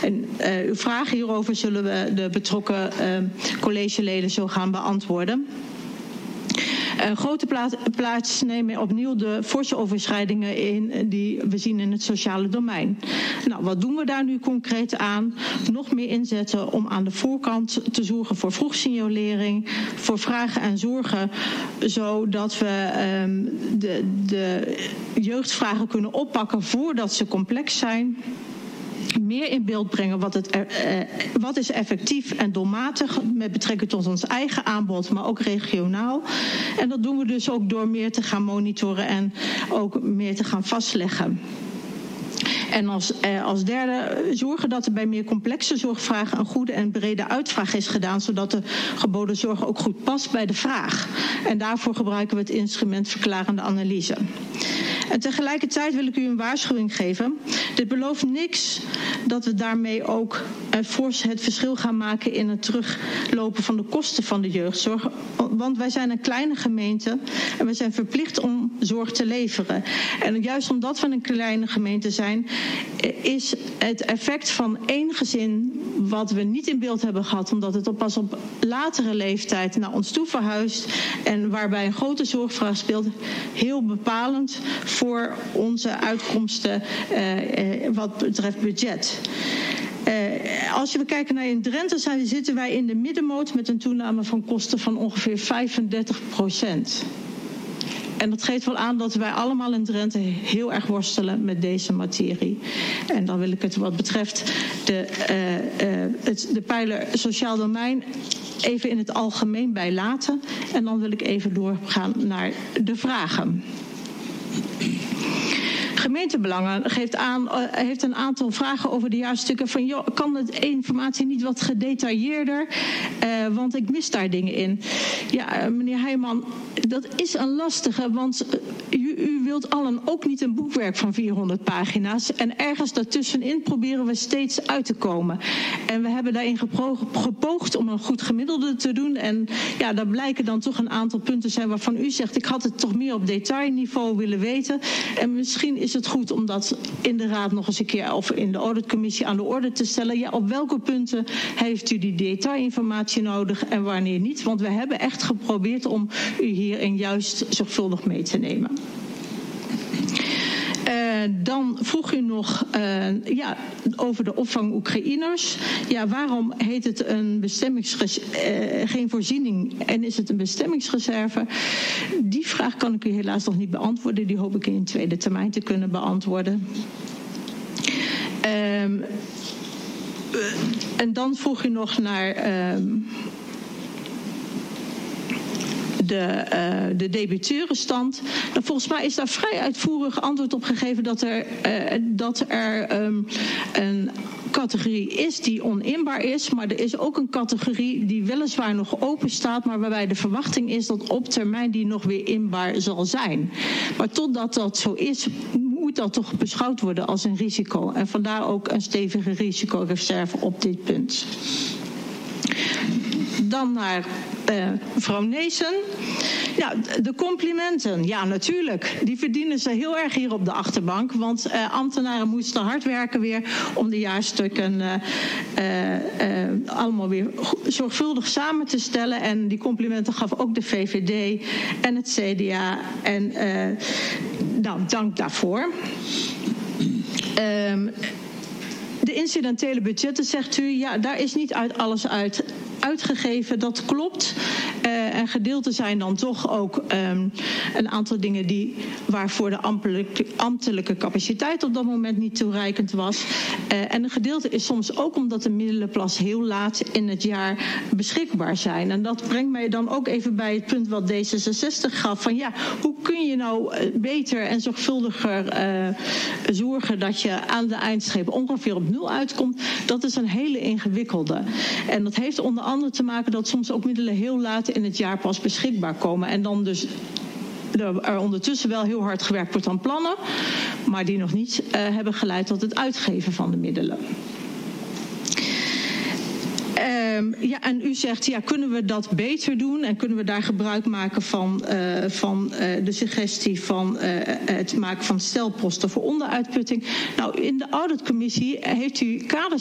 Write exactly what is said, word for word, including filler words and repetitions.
En uh, uw vragen hierover zullen we de betrokken uh, collegeleden zo gaan beantwoorden. Uh, grote plaats, plaats nemen opnieuw de forse overschrijdingen in die we zien in het sociale domein. Nou, wat doen we daar nu concreet aan? Nog meer inzetten om aan de voorkant te zorgen voor vroegsignalering, voor vragen en zorgen, zodat we um, de, de jeugdvragen kunnen oppakken voordat ze complex zijn. Meer in beeld brengen wat, het, uh, wat is effectief en doelmatig met betrekking tot ons eigen aanbod, maar ook regionaal. En dat doen we dus ook door meer te gaan monitoren en ook meer te gaan vastleggen. En als, eh, als derde zorgen dat er bij meer complexe zorgvragen een goede en brede uitvraag is gedaan, zodat de geboden zorg ook goed past bij de vraag. En daarvoor gebruiken we het instrument verklarende analyse. En tegelijkertijd wil ik u een waarschuwing geven. Dit belooft niks dat we daarmee ook eh, fors het verschil gaan maken in het teruglopen van de kosten van de jeugdzorg. Want wij zijn een kleine gemeente en we zijn verplicht om zorg te leveren. En juist omdat we een kleine gemeente zijn, is het effect van één gezin wat we niet in beeld hebben gehad, omdat het pas op latere leeftijd naar ons toe verhuist en waarbij een grote zorgvraag speelt, heel bepalend voor onze uitkomsten uh, uh, wat betreft budget. Uh, als we kijken naar in Drenthe, zijn, zitten wij in de middenmoot met een toename van kosten van ongeveer vijfendertig procent. En dat geeft wel aan dat wij allemaal in Drenthe heel erg worstelen met deze materie. En dan wil ik het wat betreft de, uh, uh, het, de pijler sociaal domein even in het algemeen bij laten. En dan wil ik even doorgaan naar de vragen. Gemeentebelangen geeft aan, uh, heeft een aantal vragen over de jaarstukken van, joh, kan de informatie niet wat gedetailleerder, uh, want ik mis daar dingen in. Ja, uh, meneer Heijman, dat is een lastige, want uh, u, u wilt allen ook niet een boekwerk van vierhonderd pagina's en ergens daartussenin proberen we steeds uit te komen. En we hebben daarin gepoogd om een goed gemiddelde te doen en ja, daar blijken dan toch een aantal punten zijn waarvan u zegt, ik had het toch meer op detailniveau willen weten en misschien is het goed om dat in de raad nog eens een keer of in de auditcommissie aan de orde te stellen. Ja, op welke punten heeft u die detailinformatie nodig en wanneer niet? Want we hebben echt geprobeerd om u hierin juist zorgvuldig mee te nemen. Uh, dan vroeg u nog uh, ja, over de opvang Oekraïners. Ja, waarom heet het een bestemmingsreserve, uh, geen voorziening en is het een bestemmingsreserve? Die vraag kan ik u helaas nog niet beantwoorden. Die hoop ik in tweede termijn te kunnen beantwoorden. Uh, uh, en dan vroeg u nog naar Uh, De, uh, de debiteurenstand. Nou, volgens mij is daar vrij uitvoerig antwoord op gegeven dat er, uh, dat er um, een categorie is die oninbaar is, maar er is ook een categorie die weliswaar nog open staat, maar waarbij de verwachting is dat op termijn die nog weer inbaar zal zijn. Maar totdat dat zo is, moet dat toch beschouwd worden als een risico. En vandaar ook een stevige risicoreserve op dit punt. Dan naar uh, mevrouw Neesen. Ja, de complimenten. Ja, natuurlijk. Die verdienen ze heel erg hier op de achterbank. Want uh, ambtenaren moesten hard werken weer om de jaarstukken uh, uh, uh, allemaal weer zorgvuldig samen te stellen. En die complimenten gaf ook de V V D en het C D A. En uh, nou, dank daarvoor. Um, De incidentele budgetten, zegt u, ja, daar is niet uit alles uit uitgegeven. Dat klopt. Uh, en gedeelte zijn dan toch ook um, een aantal dingen die, waarvoor de ambtelijke, ambtelijke capaciteit op dat moment niet toereikend was. Uh, en een gedeelte is soms ook omdat de middelenplas heel laat in het jaar beschikbaar zijn. En dat brengt mij dan ook even bij het punt wat D zesenzestig gaf. Van ja, hoe kun je nou beter en zorgvuldiger uh, zorgen dat je aan de eindstreep ongeveer op nul uitkomt? Dat is een hele ingewikkelde. En dat heeft onder andere te maken dat soms ook middelen heel laat in het jaar pas beschikbaar komen. En dan dus er ondertussen wel heel hard gewerkt wordt aan plannen, maar die nog niet uh, hebben geleid tot het uitgeven van de middelen. Um, ja, en u zegt, ja, kunnen we dat beter doen en kunnen we daar gebruik maken van, uh, van uh, de suggestie van uh, het maken van stelposten voor onderuitputting? Nou, in de auditcommissie heeft u kaders